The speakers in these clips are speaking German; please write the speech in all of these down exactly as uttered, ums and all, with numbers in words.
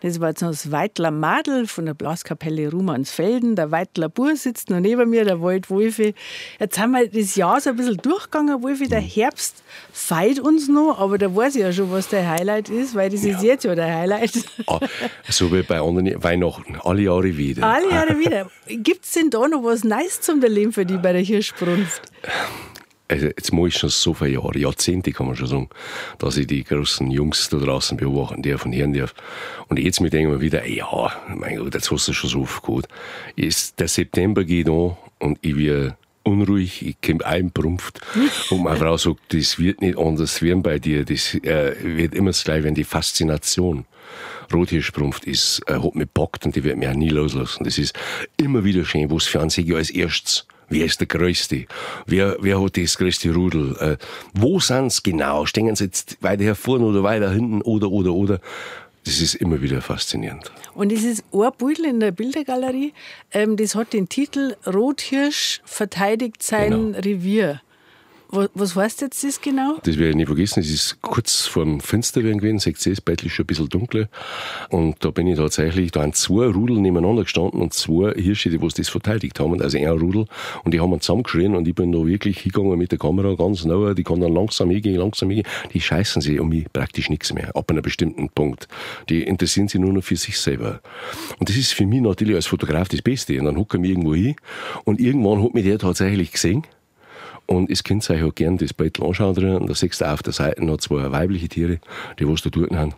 Das war jetzt noch das Weitler Madel von der Blaskapelle Rumansfelden. Der Weitler Bur sitzt noch neben mir, der Waldwolfi. Jetzt haben wir das Jahr so ein bisschen durchgegangen, Wolfi. Der Herbst feiert uns noch, aber da weiß ich ja schon, was der Highlight ist, weil das ist ja jetzt ja der Highlight. Ah, so wie bei anderen Weihnachten, alle Jahre wieder. Alle Jahre wieder. Gibt es denn da noch was Neues zum Erleben für dich bei der Hirschbrunft? Also jetzt mache ich schon so viele Jahre, Jahrzehnte kann man schon sagen, dass ich die großen Jungs da draußen beobachten darf und hören darf. Und jetzt mir denke ich mir wieder, ja, mein Gott, jetzt hast du schon so oft gehört. Jetzt, der September geht an und ich werde unruhig, ich komme einprumpft und meine Frau sagt, das wird nicht anders werden bei dir, das äh, wird immer das Gleiche werden, die Faszination. Rothirschbrunft ist, äh, hat mich gepackt und die wird mich auch nie loslassen. Das ist immer wieder schön, was für einen sage ich als erstes. Wer ist der Größte? Wer, wer hat das größte Rudel? Äh, wo sind sie genau? Stehen sie jetzt weiter hervorn oder weiter hinten oder, oder, oder? Das ist immer wieder faszinierend. Und es ist ein Beutel in der Bildergalerie, ähm, das hat den Titel Rothirsch verteidigt sein genau. Revier. Was, was heißt jetzt das genau? Das werde ich nie vergessen. Es ist kurz vor dem Fensterwerden gewesen. Seht ihr, das Beutel ist schon ein bisschen dunkler. Und da bin ich tatsächlich, da haben zwei Rudel nebeneinander gestanden und zwei Hirsche, die was das verteidigt haben. Also ein Rudel. Und die haben uns zusammengeschrien und ich bin da wirklich hingegangen mit der Kamera ganz nah. Die kann dann langsam hingehen, langsam hingehen. Die scheißen sich um mich praktisch nichts mehr. Ab einem bestimmten Punkt. Die interessieren sich nur noch für sich selber. Und das ist für mich natürlich als Fotograf das Beste. Und dann hocke ich mich irgendwo hin. Und irgendwann hat mich der tatsächlich gesehen. Und es könnt ihr euch auch gerne das Beutel anschauen drin. Und da siehst du auf der Seite noch zwei weibliche Tiere, die was da dort haben.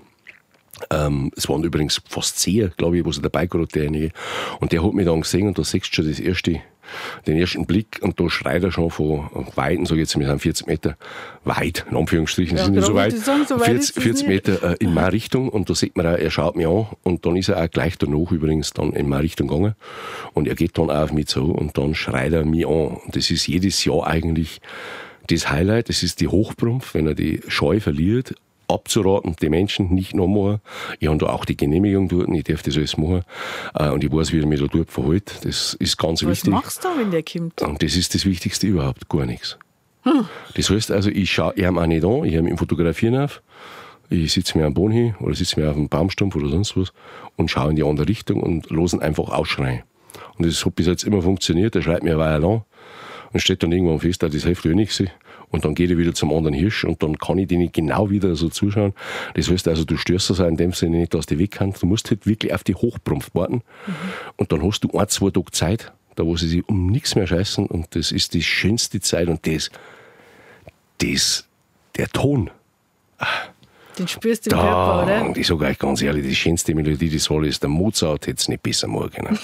Ähm, es waren übrigens fast zehn, glaube ich, was er dabei gehabt hat, derjenige. Und der hat mich dann gesehen und da siehst du schon das erste, den ersten Blick und da schreit er schon von Weiten, sage ich jetzt, wir sind vierzig Meter weit, in Anführungsstrichen, ja, sind nicht so weit, sagen, so weit vierzig, vierzig Meter äh, in meine Richtung und da sieht man auch, er schaut mich an und dann ist er auch gleich danach übrigens dann in meine Richtung gegangen und er geht dann auch auf mich zu und dann schreit er mich an und das ist jedes Jahr eigentlich das Highlight, das ist die Hochbrunft, wenn er die Scheu verliert, abzuraten, die Menschen nicht noch machen. Ich habe da auch die Genehmigung dort, ich darf das alles machen. Und ich weiß, wie er mich da dort verhält. Das ist ganz Was wichtig. Was machst du, wenn der kommt? Und das ist das Wichtigste überhaupt, gar nichts. Hm. Das heißt also, ich schaue ihm auch nicht an, ich höre ihn fotografieren auf, ich sitze mir am Boden hin oder sitze mir auf einem Baumstumpf oder sonst was und schaue in die andere Richtung und losen einfach ausschreien. Und das hat bis jetzt immer funktioniert, er schreit mir eine Weile an und steht dann irgendwann fest, das hilft ja nichts. Und dann geht er wieder zum anderen Hirsch und dann kann ich denen genau wieder so zuschauen. Das heißt also, du störst das auch in dem Sinne nicht, dass die weg kann. Du musst halt wirklich auf die Hochbrunft warten. Mhm. Und dann hast du ein, zwei Tage Zeit, da wo sie sich um nichts mehr scheißen. Und das ist die schönste Zeit. Und das, das, der Ton. Den spürst du im da, Körper, oder? Und ich sage euch ganz ehrlich, die schönste Melodie, die soll ist, der Mozart hätte es nicht besser machen können.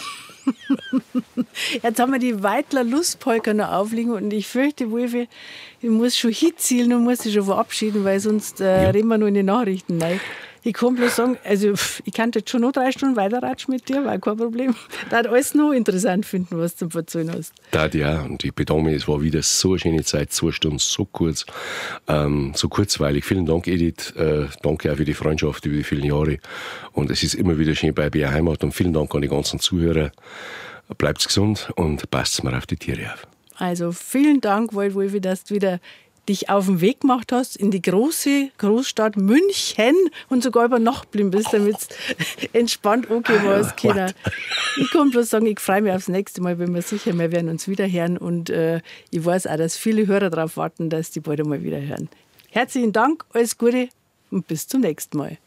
Jetzt haben wir die Weitler Lustpolka noch aufliegen und ich fürchte, Wolfi, ich muss schon hinzielen und muss dich schon verabschieden, weil sonst äh, ja. reden wir nur in den Nachrichten rein. Ich kann bloß sagen, also ich kann jetzt schon noch drei Stunden weiterratschen mit dir, war kein Problem. Da hat alles noch interessant finden, was du zum Erzählen hast. Da ja, und ich bedanke mich, es war wieder so eine schöne Zeit, zwei Stunden, so kurz, ähm, so kurzweilig. Vielen Dank, Edith, äh, danke auch für die Freundschaft über die vielen Jahre. Und es ist immer wieder schön bei B R Heimat und vielen Dank an die ganzen Zuhörer. Bleibt gesund und passt mal auf die Tiere auf. Also vielen Dank, Waldwolfi, dass du wieder dich auf den Weg gemacht hast in die große Großstadt München und sogar über Nacht geblieben bist, damit es entspannt angehen war. Ich kann bloß sagen, ich freue mich aufs nächste Mal, bin mir sicher, wir werden uns wieder hören und äh, ich weiß auch, dass viele Hörer darauf warten, dass die bald einmal wieder hören. Herzlichen Dank, alles Gute und bis zum nächsten Mal.